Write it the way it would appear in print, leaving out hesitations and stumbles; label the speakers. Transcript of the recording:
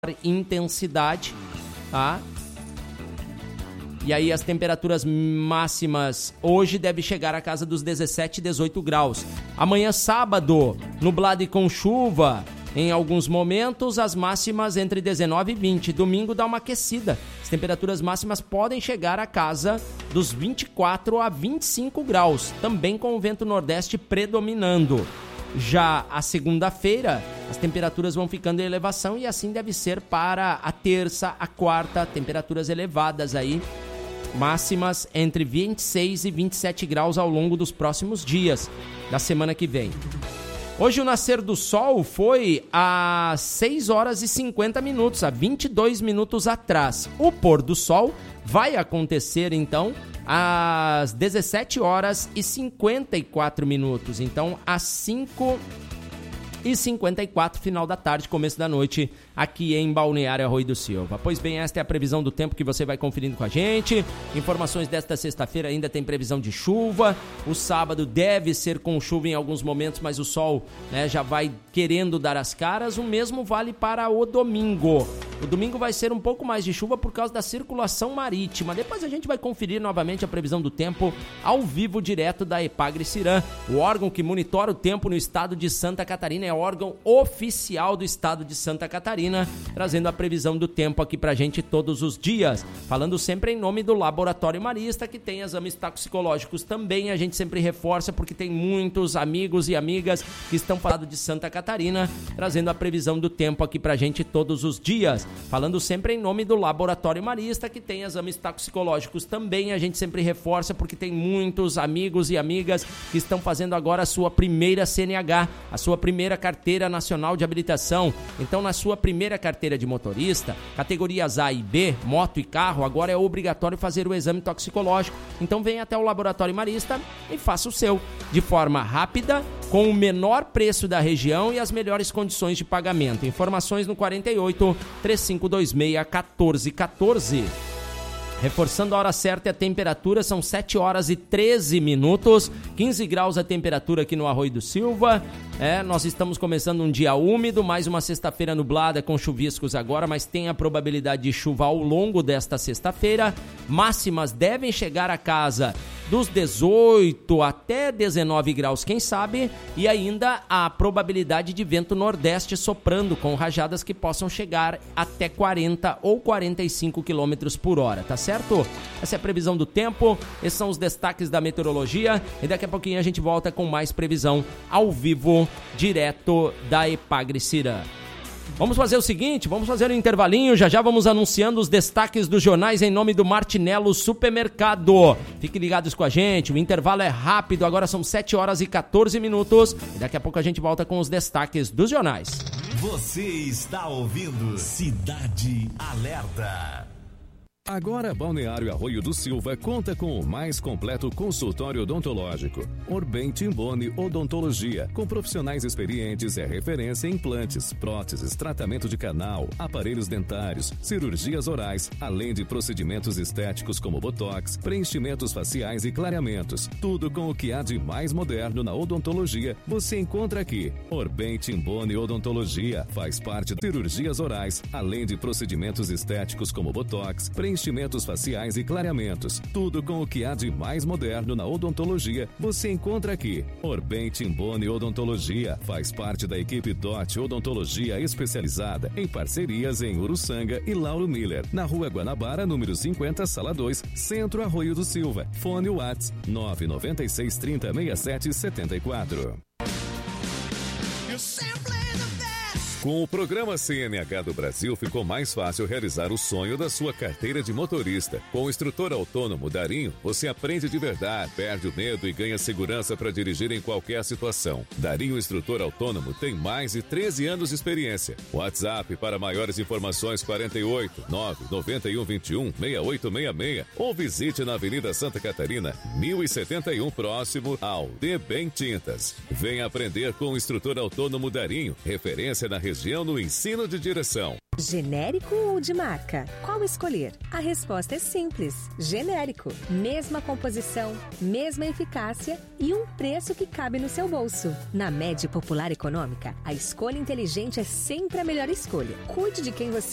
Speaker 1: intensidade, tá? E aí as temperaturas máximas hoje devem chegar à casa dos 17 e 18 graus. Amanhã, sábado, nublado e com chuva. Em alguns momentos, as máximas entre 19 e 20. Domingo dá uma aquecida. As temperaturas máximas podem chegar à casa dos 24 a 25 graus. Também com o vento nordeste predominando. Já a segunda-feira, as temperaturas vão ficando em elevação e assim deve ser para a terça, a quarta, temperaturas elevadas aí, máximas entre 26 e 27 graus ao longo dos próximos dias da semana que vem. Hoje o nascer do sol foi às 6 horas e 50 minutos, há 22 minutos atrás. O pôr do sol vai acontecer então às 17 horas e 54 minutos. Então, às 5h54, final da tarde, começo da noite, aqui em Balneário Arroio do Silva. Pois bem, esta é a previsão do tempo que você vai conferindo com a gente. Informações desta sexta-feira, ainda tem previsão de chuva. O sábado deve ser com chuva em alguns momentos, mas o sol, né, já vai querendo dar as caras. O mesmo vale para o domingo. O domingo vai ser um pouco mais de chuva por causa da circulação marítima. Depois a gente vai conferir novamente a previsão do tempo ao vivo, direto da Epagre-Ciran. O órgão que monitora o tempo no estado de Santa Catarina, é órgão oficial do estado de Santa Catarina, trazendo a previsão do tempo aqui pra gente todos os dias. Falando sempre em nome do Laboratório Marista, que tem exames toxicológicos também. A gente sempre reforça porque tem muitos amigos e amigas que estão falando de Santa Catarina, trazendo a previsão do tempo aqui pra gente todos os dias. Falando sempre em nome do Laboratório Marista, que tem exames toxicológicos também. A gente sempre reforça porque tem muitos amigos e amigas que estão fazendo agora a sua primeira CNH, a sua primeira carteira nacional de habilitação. Então, na sua primeira carteira de motorista, categorias A e B, moto e carro, agora é obrigatório fazer o exame toxicológico. Então, venha até o Laboratório Marista e faça o seu de forma rápida, com o menor preço da região e as melhores condições de pagamento. Informações no 48 3526 1414. Reforçando a hora certa e a temperatura, são 7 horas e 13 minutos, 15 graus a temperatura aqui no Arroio do Silva. Nós estamos começando um dia úmido, mais uma sexta-feira nublada com chuviscos agora, mas tem a probabilidade de chuva ao longo desta sexta-feira. Máximas devem chegar a casa dos 18 até 19 graus, quem sabe, e ainda a probabilidade de vento nordeste soprando com rajadas que possam chegar até 40 ou 45 km por hora, tá certo? Essa é a previsão do tempo, esses são os destaques da meteorologia e daqui a pouquinho a gente volta com mais previsão ao vivo, direto da Epagre-Ciran. Vamos fazer o seguinte, vamos fazer um intervalinho, já vamos anunciando os destaques dos jornais em nome do Martinello Supermercado. Fiquem ligados com a gente, o intervalo é rápido, agora são 7 horas e 14 minutos e daqui a pouco a gente volta com os destaques dos jornais.
Speaker 2: Você está ouvindo Cidade Alerta.
Speaker 3: Agora, Balneário Arroio do Silva conta com o mais completo consultório odontológico. Orbem Timboni Odontologia, com profissionais experientes, é referência em implantes, próteses, tratamento de canal, aparelhos dentários, cirurgias orais, além de procedimentos estéticos como botox, preenchimentos faciais e clareamentos. Tudo com o que há de mais moderno na odontologia, você encontra aqui. Orbem Timboni Odontologia faz parte de cirurgias orais, além de procedimentos estéticos como botox, preenchimentos faciais e clareamentos. Tudo com o que há de mais moderno na odontologia, você encontra aqui. Orbem Timboni Odontologia faz parte da equipe DOT Odontologia Especializada, em parcerias em Uruçanga e Lauro Miller, na Rua Guanabara, número 50, Sala 2, Centro Arroio do Silva. Fone WhatsApp 996 30 67 74. Com o programa CNH do Brasil, ficou mais fácil realizar o sonho da sua carteira de motorista. Com o instrutor autônomo Darinho, você aprende de verdade, perde o medo e ganha segurança para dirigir em qualquer situação. Darinho Instrutor Autônomo tem mais de 13 anos de experiência. WhatsApp para maiores informações 48 991 21 6866 ou visite na Avenida Santa Catarina, 1071, próximo ao De Bem Tintas. Venha aprender com o instrutor autônomo Darinho, referência na região no ensino de direção.
Speaker 4: Genérico ou de marca? Qual escolher? A resposta é simples. Genérico. Mesma composição, mesma eficácia e um preço que cabe no seu bolso. Na Média Popular Econômica, a escolha inteligente é sempre a melhor escolha. Cuide de quem você